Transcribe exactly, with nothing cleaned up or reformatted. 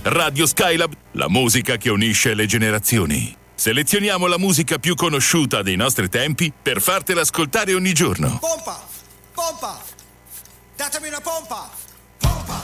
Radio Skylab, la musica che unisce le generazioni. Selezioniamo la musica più conosciuta dei nostri tempi per fartela ascoltare ogni giorno. Pompa! Pompa! Datemi una pompa!